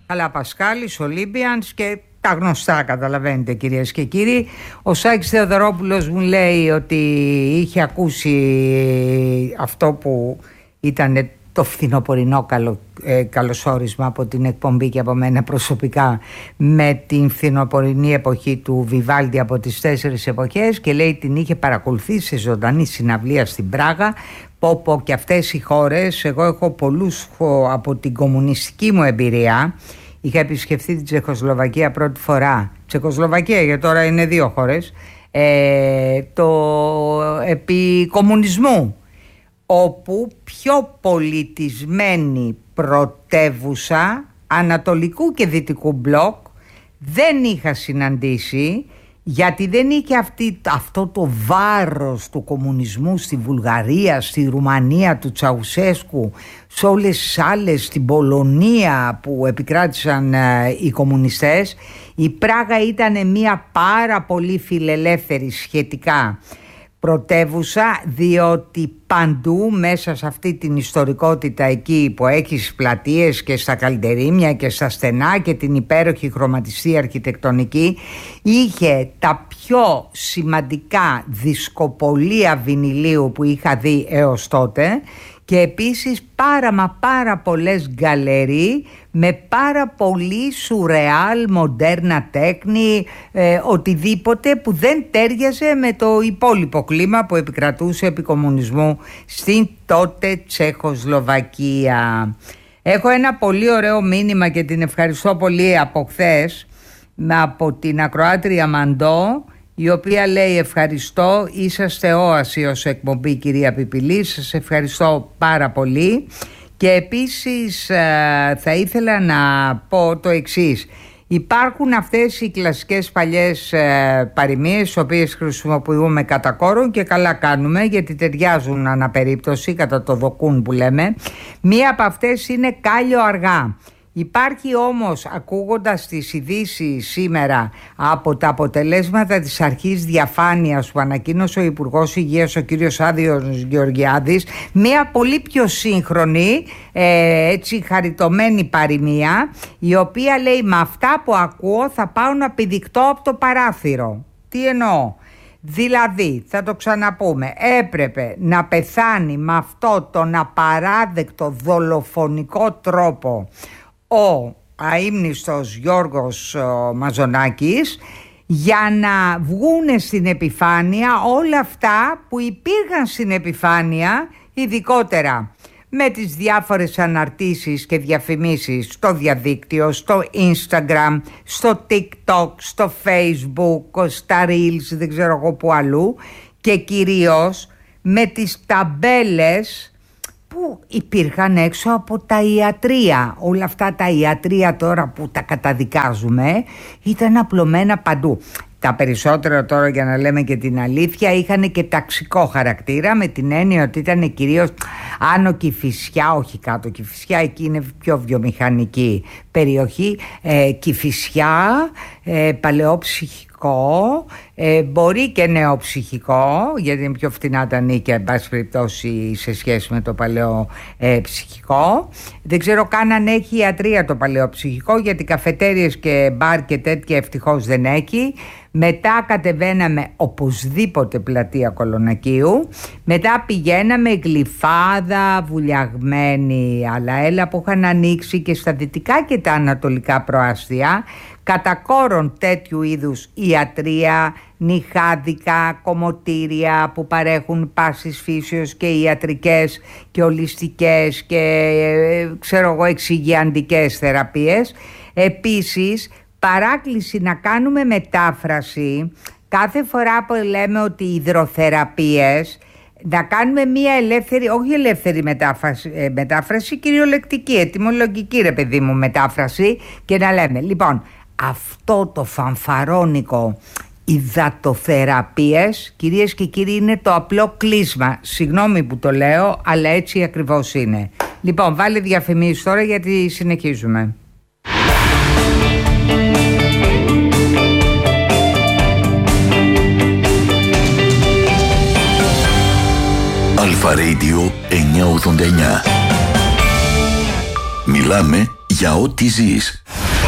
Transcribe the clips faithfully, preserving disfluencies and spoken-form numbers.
Καλά, Πασκάλης, Ολύμπιανς και τα γνωστά, καταλαβαίνετε κυρίες και κύριοι. Ο Σάκης Θεοδωρόπουλος μου λέει ότι είχε ακούσει αυτό που ήταν το φθινοπορεινό καλο, ε, καλωσόρισμα από την εκπομπή και από μένα προσωπικά με την φθινοπορεινή εποχή του Βιβάλντι από τις τέσσερις εποχές, και λέει την είχε παρακολουθήσει σε ζωντανή συναυλία στην Πράγα. Πω πω, και αυτές οι χώρες, εγώ έχω πολλούς από την κομμουνιστική μου εμπειρία. Είχα επισκεφθεί την Τσεχοσλοβακία πρώτη φορά. Τσεχοσλοβακία, γιατί τώρα είναι δύο χώρες. Ε, το επί κομμουνισμού, όπου πιο πολιτισμένη πρωτεύουσα ανατολικού και δυτικού μπλοκ δεν είχα συναντήσει, γιατί δεν είχε αυτή, αυτό το βάρος του κομμουνισμού στη Βουλγαρία, στη Ρουμανία του Τσαουσέσκου, σε όλες τις άλλες, στην Πολωνία που επικράτησαν ε, οι κομμουνιστές. Η Πράγα ήταν μια πάρα πολύ φιλελεύθερη σχετικά πρωτεύουσα, διότι παντού μέσα σε αυτή την ιστορικότητα εκεί που έχει στις πλατείες και στα καλντερίμια και στα στενά και την υπέροχη χρωματιστή αρχιτεκτονική, είχε τα πιο σημαντικά δισκοπολία βινιλίου που είχα δει έως τότε, και επίσης πάρα μα πάρα πολλές γκαλερί με πάρα πολύ σουρεάλ, μοντέρνα τέχνη, ε, οτιδήποτε που δεν τέριαζε με το υπόλοιπο κλίμα που επικρατούσε επί κομμουνισμού στην τότε Τσεχοσλοβακία. Έχω ένα πολύ ωραίο μήνυμα και την ευχαριστώ πολύ από χθες από την ακροάτρια Μαντώ, η οποία λέει: ευχαριστώ, είσαστε όαση ως εκπομπή κυρία Πιπιλή, σας ευχαριστώ πάρα πολύ. Και επίσης θα ήθελα να πω το εξής: υπάρχουν αυτές οι κλασικές παλιές παροιμίες, τις οποίες χρησιμοποιούμε κατά κόρον και καλά κάνουμε, γιατί ταιριάζουν αναπερίπτωση κατά το δοκούν που λέμε. Μία από αυτές είναι κάλιο αργά. Υπάρχει όμως, ακούγοντας τις ειδήσεις σήμερα από τα αποτελέσματα της αρχής διαφάνειας που ανακοίνωσε ο Υπουργός Υγείας ο κύριος Άδειος Γεωργιάδης, μια πολύ πιο σύγχρονη, ε, έτσι χαριτωμένη παροιμία, η οποία λέει: με αυτά που ακούω θα πάω να πηδικτώ από το παράθυρο. Τι εννοώ? Δηλαδή, θα το ξαναπούμε, έπρεπε να πεθάνει με αυτό τον απαράδεκτο δολοφονικό τρόπο ο αείμνηστος Γιώργος Μαζονάκης, για να βγούνε στην επιφάνεια όλα αυτά που υπήρχαν στην επιφάνεια, ειδικότερα με τις διάφορες αναρτήσεις και διαφημίσεις στο διαδίκτυο, στο Instagram, στο TikTok, στο Facebook, στα Reels, δεν ξέρω εγώ που αλλού, και κυρίως με τις ταμπέλες που υπήρχαν έξω από τα ιατρεία. Όλα αυτά τα ιατρεία τώρα που τα καταδικάζουμε ήταν απλωμένα παντού. Τα περισσότερα τώρα, για να λέμε και την αλήθεια, είχαν και ταξικό χαρακτήρα, με την έννοια ότι ήταν κυρίως άνω Κηφισιά, όχι κάτω Κηφισιά, εκεί είναι πιο βιομηχανική περιοχή, ε, Κηφισιά, ε, παλαιόψυχικό, ε, μπορεί και νεοψυχικό, γιατί είναι πιο φθηνά τα νίκια, εν πάση περιπτώσει, σε σχέση με το παλαιό ε, ψυχικό. Δεν ξέρω καν αν έχει ιατρία το παλαιό ψυχικό, γιατί καφετέριες και μπαρ και τέτοια ευτυχώς δεν έχει. Μετά κατεβαίναμε οπωσδήποτε πλατεία Κολονακίου. Μετά πηγαίναμε Γλυφάδα, Βουλιαγμένη, αλλά έλα που είχαν ανοίξει και στα δυτικά και τα ανατολικά προάστια, κατά κόρον τέτοιου είδους ιατρία, νυχάδικα, κομμωτήρια που παρέχουν πάσης φύσεως και ιατρικές και ολιστικές και ε, ξέρω εγώ εξυγιαντικές θεραπείες. Επίσης, παράκληση να κάνουμε μετάφραση κάθε φορά που λέμε ότι υδροθεραπείες, να κάνουμε μια ελεύθερη, όχι ελεύθερη μετάφραση, ε, μετάφραση κυριολεκτική, ετυμολογική ρε παιδί μου μετάφραση, και να λέμε λοιπόν αυτό το φανφαρώνικο υδατοθεραπείες, κυρίες και κύριοι, είναι το απλό κλείσμα. Συγγνώμη που το λέω, αλλά έτσι ακριβώς είναι. Λοιπόν, βάλε διαφημίσεις τώρα, γιατί συνεχίζουμε. Αλφα Radio εννιακόσια ογδόντα εννιά. Μιλάμε για ό,τι ζεις.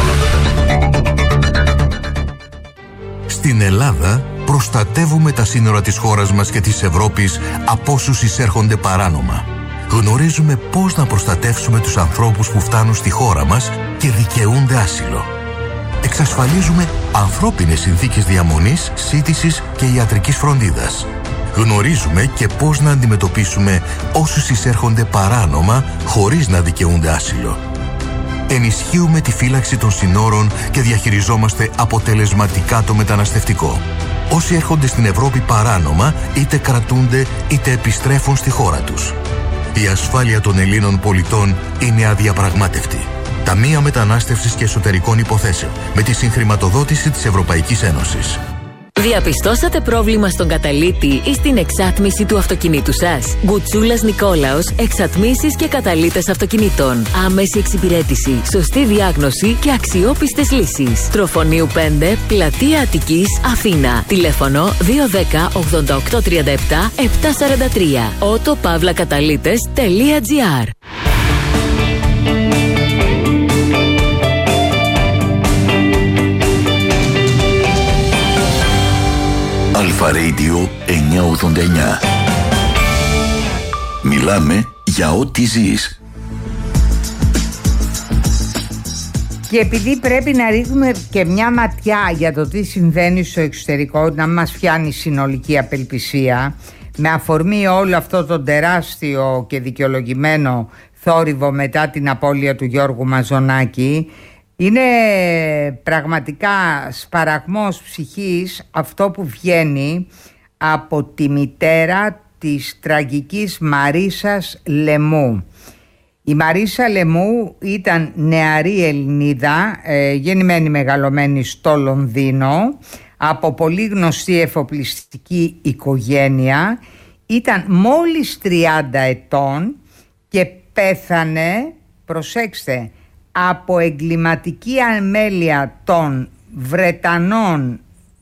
Στην Ελλάδα προστατεύουμε τα σύνορα της χώρας μας και της Ευρώπης από όσους εισέρχονται παράνομα. Γνωρίζουμε πώς να προστατεύσουμε τους ανθρώπους που φτάνουν στη χώρα μας και δικαιούνται άσυλο. Εξασφαλίζουμε ανθρώπινες συνθήκες διαμονής, σύντησης και ιατρικής φροντίδας. Γνωρίζουμε και πώς να αντιμετωπίσουμε όσους εισέρχονται παράνομα χωρίς να δικαιούνται άσυλο. Ενισχύουμε τη φύλαξη των συνόρων και διαχειριζόμαστε αποτελεσματικά το μεταναστευτικό. Όσοι έρχονται στην Ευρώπη παράνομα, είτε κρατούνται είτε επιστρέφουν στη χώρα τους. Η ασφάλεια των Ελλήνων πολιτών είναι αδιαπραγμάτευτη. Ταμεία Μετανάστευσης και Εσωτερικών Υποθέσεων, με τη συγχρηματοδότηση της Ευρωπαϊκής Ένωσης. Διαπιστώσατε πρόβλημα στον καταλύτη ή στην εξάτμιση του αυτοκινήτου σας? Γκουτσούλας Νικόλαος, εξατμίσεις και καταλύτες αυτοκινήτων. Άμεση εξυπηρέτηση, σωστή διάγνωση και αξιόπιστες λύσεις. Τροφονίου πέντε, Πλατεία Αττικής, Αθήνα. Τηλέφωνο δύο ένα μηδέν ογδόντα οκτώ τριάντα επτά επτακόσια σαράντα τρία. ότο παύλα καταλύτες τελεία τζι άρ. Αλφα Radio εννιακόσια ογδόντα εννιά. Μιλάμε για ό,τι ζεις. Και επειδή πρέπει να ρίχνουμε και μια ματιά για το τι συμβαίνει στο εξωτερικό, να μας πιάνει συνολική απελπισία, με αφορμή όλο αυτό το τεράστιο και δικαιολογημένο θόρυβο μετά την απώλεια του Γιώργου Μαζονάκη, είναι πραγματικά σπαραγμός ψυχής αυτό που βγαίνει από τη μητέρα της τραγικής Μαρίσας Λεμού. Η Μαρίσα Λεμού ήταν νεαρή Ελληνίδα, ε, γεννημένη μεγαλωμένη στο Λονδίνο, από πολύ γνωστή εφοπλιστική οικογένεια. Ήταν μόλις τριάντα ετών και πέθανε, προσέξτε, από εγκληματική αμέλεια των Βρετανών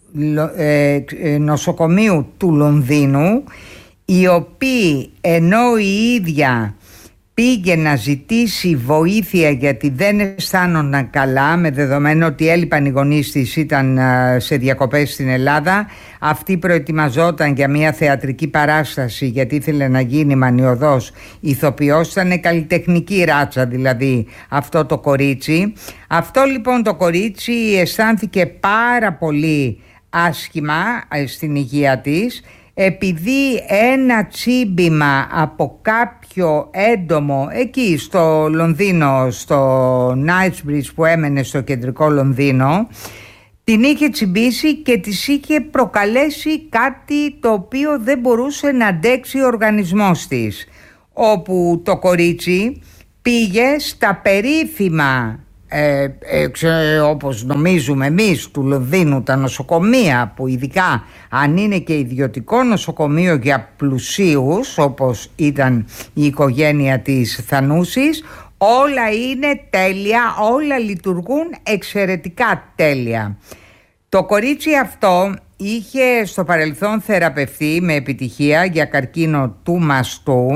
ε, νοσοκομείου του Λονδίνου, οι οποίοι ενώ η ίδια πήγε να ζητήσει βοήθεια γιατί δεν αισθάνονταν καλά, με δεδομένο ότι έλειπαν οι γονείς της, ήταν σε διακοπές στην Ελλάδα, αυτή προετοιμαζόταν για μια θεατρική παράσταση γιατί ήθελε να γίνει μανιωδός ηθοποιός, ήταν καλλιτεχνική ράτσα δηλαδή αυτό το κορίτσι. Αυτό λοιπόν το κορίτσι αισθάνθηκε πάρα πολύ άσχημα στην υγεία της, επειδή ένα τσίμπημα από κάποιο έντομο εκεί στο Λονδίνο, στο Knightsbridge που έμενε στο κεντρικό Λονδίνο, την είχε τσιμπήσει και της είχε προκαλέσει κάτι το οποίο δεν μπορούσε να αντέξει ο οργανισμός της, όπου το κορίτσι πήγε στα περίφημα Ε, ε, όπως νομίζουμε εμείς του Λονδίνου τα νοσοκομεία, που ειδικά αν είναι και ιδιωτικό νοσοκομείο για πλουσίους όπως ήταν η οικογένεια της Θανούσης, όλα είναι τέλεια, όλα λειτουργούν εξαιρετικά τέλεια. Το κορίτσι αυτό είχε στο παρελθόν θεραπευτεί με επιτυχία για καρκίνο του μαστού,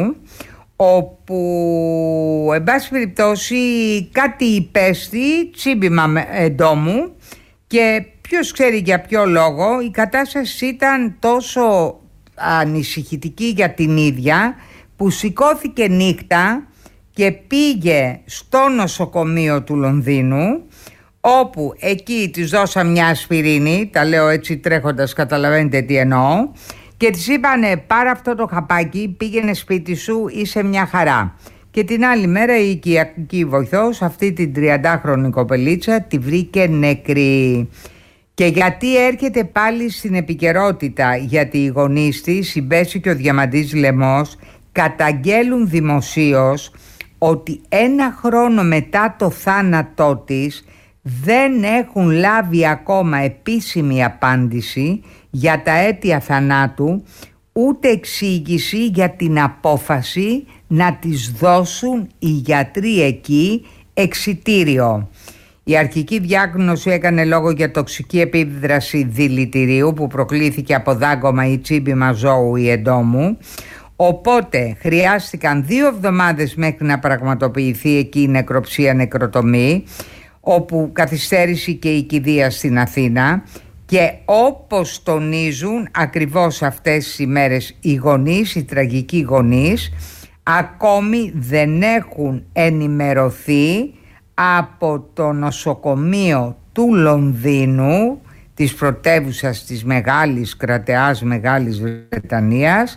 όπου εν πάση περιπτώσει κάτι υπέστη, τσίμπημα εντόμου, και ποιος ξέρει για ποιο λόγο η κατάσταση ήταν τόσο ανησυχητική για την ίδια που σηκώθηκε νύχτα και πήγε στο νοσοκομείο του Λονδίνου, όπου εκεί της δώσαν μια ασπιρίνη, τα λέω έτσι τρέχοντας, καταλαβαίνετε τι εννοώ, και της είπανε πάρε αυτό το χαπάκι, πήγαινε σπίτι σου, είσαι μια χαρά. Και την άλλη μέρα η οικιακή βοηθός, αυτή την τριαντάχρονη κοπελίτσα, τη βρήκε νεκρή. Και γιατί έρχεται πάλι στην επικαιρότητα? Γιατί οι γονείς της, η Μπέση και ο Διαμαντής Λεμός, καταγγέλουν δημοσίως ότι ένα χρόνο μετά το θάνατό της δεν έχουν λάβει ακόμα επίσημη απάντηση για τα αίτια θανάτου, ούτε εξήγηση για την απόφαση να της δώσουν οι γιατροί εκεί εξιτήριο. Η αρχική διάγνωση έκανε λόγο για τοξική επίδραση δηλητηρίου που προκλήθηκε από δάγκωμα ή τσίμπημα ζώου ή εντόμου. Οπότε χρειάστηκαν δύο εβδομάδες μέχρι να πραγματοποιηθεί εκεί η νεκροψία νεκροτομή, όπου καθυστέρησε και η κηδεία στην Αθήνα. Και όπως τονίζουν ακριβώς αυτές τις ημέρες οι γονείς, οι τραγικοί γονείς, ακόμη δεν έχουν ενημερωθεί από το νοσοκομείο του Λονδίνου, της πρωτεύουσας της μεγάλης κρατεάς Μεγάλης Βρετανίας,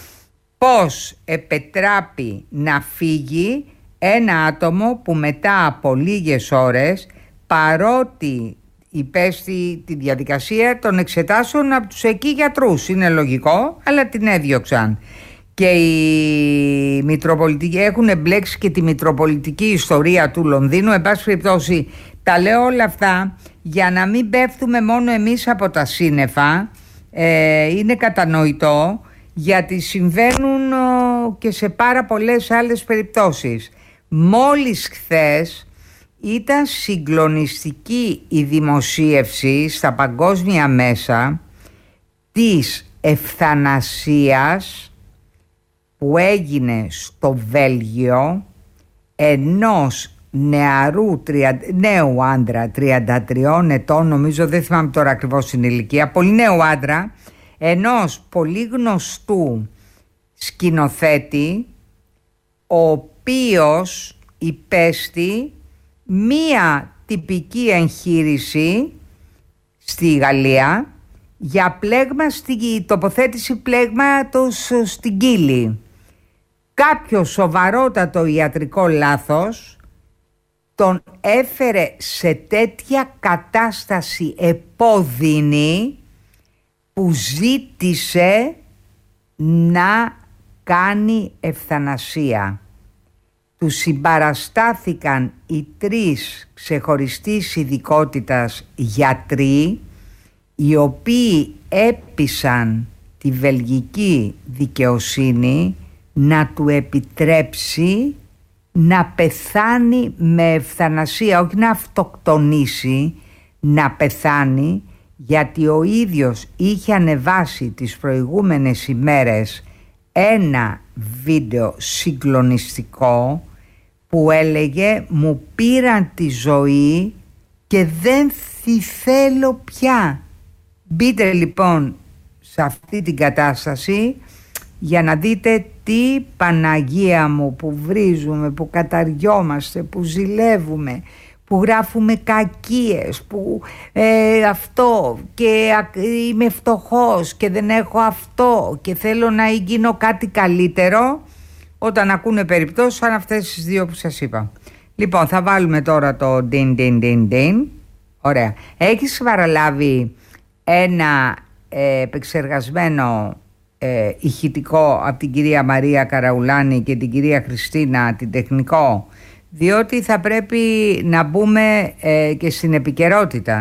πώς επετράπει να φύγει ένα άτομο που μετά από λίγες ώρες, παρότι υπέστη τη διαδικασία των εξετάσεων από τους εκεί γιατρούς, είναι λογικό, αλλά την έδιωξαν. Και οι Μητροπολιτικοί έχουν εμπλέξει και τη Μητροπολιτική ιστορία του Λονδίνου. Εν πάση περιπτώσει, τα λέω όλα αυτά για να μην πέφτουμε μόνο εμείς από τα σύννεφα. ε, είναι κατανοητό, γιατί συμβαίνουν ο, και σε πάρα πολλές άλλες περιπτώσεις. Μόλις χθες ήταν συγκλονιστική η δημοσίευση στα παγκόσμια μέσα της ευθανασίας που έγινε στο Βέλγιο ενός νεαρού, νέου άντρα τριάντα τριών ετών, νομίζω, δεν θυμάμαι τώρα ακριβώς την ηλικία, πολύ νέου άντρα, ενός πολύ γνωστού σκηνοθέτη, ο οποίος υπέστη μία τυπική εγχείρηση στη Γαλλία για πλέγμα, στη τοποθέτηση πλέγματος στην κύλη. Κάποιο σοβαρότατο ιατρικό λάθος τον έφερε σε τέτοια κατάσταση επώδυνη που ζήτησε να κάνει ευθανασία. Του συμπαραστάθηκαν οι τρεις ξεχωριστής ειδικότητας γιατροί, οι οποίοι έπεισαν τη βελγική δικαιοσύνη να του επιτρέψει να πεθάνει με ευθανασία, όχι να αυτοκτονήσει, να πεθάνει, γιατί ο ίδιος είχε ανεβάσει τις προηγούμενες ημέρες ένα βίντεο συγκλονιστικό που έλεγε «Μου πήραν τη ζωή και δεν τη θέλω πια». Μπείτε λοιπόν σε αυτή την κατάσταση για να δείτε τι, Παναγία μου, που βρίζουμε, που καταριόμαστε, που ζηλεύουμε, που γράφουμε κακίες, που ε, αυτό και είμαι φτωχός και δεν έχω αυτό και θέλω να γίνω κάτι καλύτερο, όταν ακούνε περιπτώσεις σαν αυτές τις δύο που σας είπα. Λοιπόν, θα βάλουμε τώρα το ντιν ντιν ντιν ντιν. Ωραία. Έχεις παραλάβει ένα ε, επεξεργασμένο ε, ηχητικό από την κυρία Μαρία Καραουλάνη και την κυρία Χριστίνα, την τεχνικό, διότι θα πρέπει να μπούμε ε, και στην επικαιρότητα.